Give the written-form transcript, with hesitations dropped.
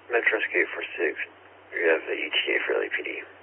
Metro SK 46, you have the ETA for LAPD.